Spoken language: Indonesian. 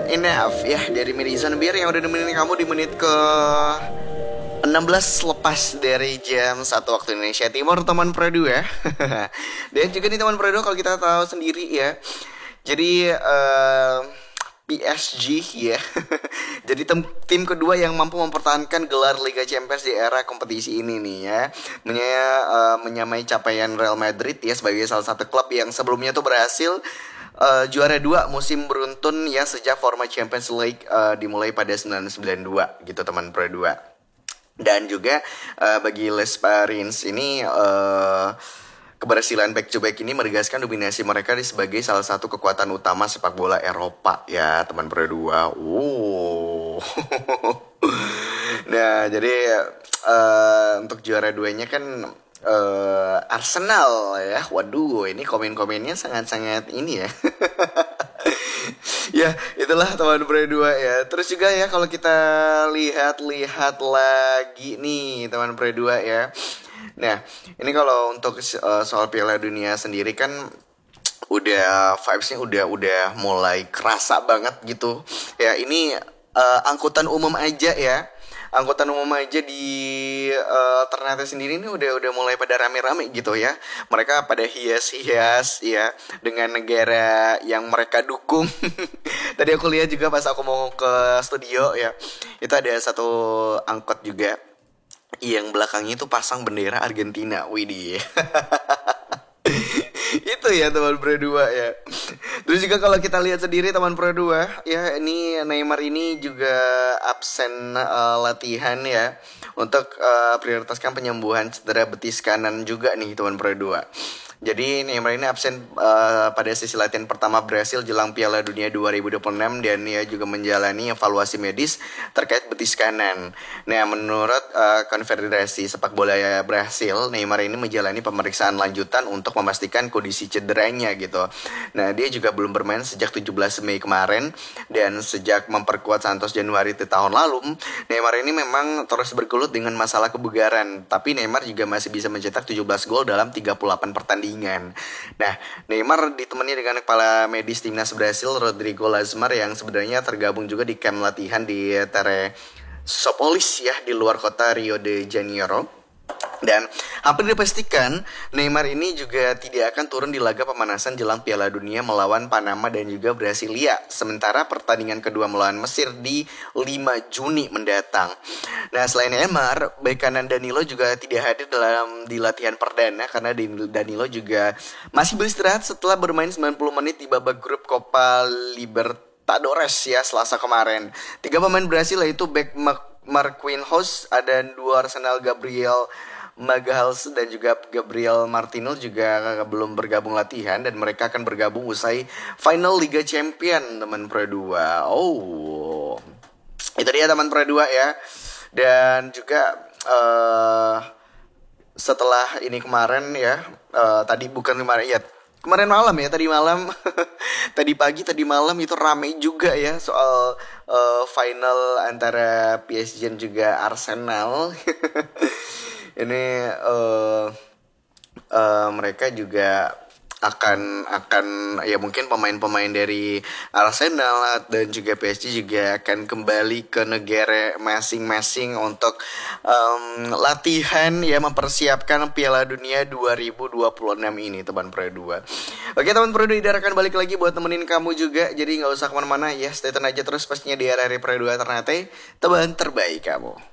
Enough ya dari Madison Beer yang udah nemenin kamu di menit ke 16 lepas dari jam 1 waktu Indonesia Timur, teman Produ ya. Dan juga nih teman Produ, kalau kita tahu sendiri ya, jadi PSG ya. Jadi tim kedua yang mampu mempertahankan gelar Liga Champions di era kompetisi ini nih ya. Menyamai capaian Real Madrid ya sebagai salah satu klub yang sebelumnya tuh berhasil juara 2 musim beruntun ya sejak format Champions League dimulai pada 1992 gitu teman Pro 2. Dan juga bagi Les Parins ini keberhasilan back to back ini menegaskan dominasi mereka sebagai salah satu kekuatan utama sepak bola Eropa ya teman Pro 2. Nah, jadi untuk juara 2-nya kan Arsenal ya. Waduh, ini komen-komennya sangat-sangat ini ya. Ya, itulah teman Pro 2 ya. Terus juga ya kalau kita lihat lagi nih teman Pro 2 ya. Nah, ini kalau untuk soal Piala Dunia sendiri kan udah vibes-nya udah mulai kerasa banget gitu. Ya, ini angkutan umum aja ya. Angkutan umum aja di Ternate sendiri ini udah mulai pada rame-rame gitu ya. Mereka pada hias-hias ya dengan negara yang mereka dukung. Tadi aku lihat juga pas aku mau ke studio ya, itu ada satu angkot juga yang belakangnya itu pasang bendera Argentina. Widih. Itu ya teman Pro 2 ya. Terus juga kalau kita lihat sendiri teman Pro 2 ya, ini Neymar ini juga absen latihan ya untuk prioritaskan penyembuhan cedera betis kanan juga nih teman Pro 2. Jadi Neymar ini absen pada sesi latihan pertama Brasil jelang Piala Dunia 2026 dan ia juga menjalani evaluasi medis terkait betis kanan. Nah, menurut Konfederasi Sepak Bola Brasil, Neymar ini menjalani pemeriksaan lanjutan untuk memastikan kondisi cederanya gitu. Nah, dia juga belum bermain sejak 17 Mei kemarin dan sejak memperkuat Santos Januari di tahun lalu, Neymar ini memang terus bergelut dengan masalah kebugaran. Tapi Neymar juga masih bisa mencetak 17 gol dalam 38 pertandingan. Nah, Neymar ditemani dengan kepala medis timnas Brasil Rodrigo Lasmar yang sebenarnya tergabung juga di camp latihan di Teresópolis ya di luar kota Rio de Janeiro. Dan hampir dipastikan Neymar ini juga tidak akan turun di laga pemanasan jelang Piala Dunia melawan Panama dan juga Brasilia. Sementara pertandingan kedua melawan Mesir di 5 Juni mendatang. Nah, selain Neymar, bek kanan Danilo juga tidak hadir di latihan perdana karena Danilo juga masih beristirahat setelah bermain 90 menit di babak grup Copa Libertadores ya Selasa kemarin. 3 pemain Brasil yaitu bek Marquinhos, ada 2 Arsenal Gabriel Magalhaes dan juga Gabriel Martinez juga belum bergabung latihan dan mereka akan bergabung usai final Liga Champion teman Pro 2. Oh, itu dia teman Pro 2 ya. Dan juga setelah ini kemarin ya, kemarin malam ya, tadi malam tadi pagi tadi malam itu rame juga ya soal final antara PSG dan juga Arsenal. Ini mereka juga akan ya mungkin pemain-pemain dari Arsenal dan juga PSG juga akan kembali ke negara masing-masing untuk latihan ya mempersiapkan Piala Dunia 2026 ini teman Pro 2. Oke teman Pro 2, akan balik lagi buat temenin kamu juga, jadi nggak usah kemana-mana ya, stay tune aja terus pastinya di RRI Pro 2 Ternate, teman terbaik kamu.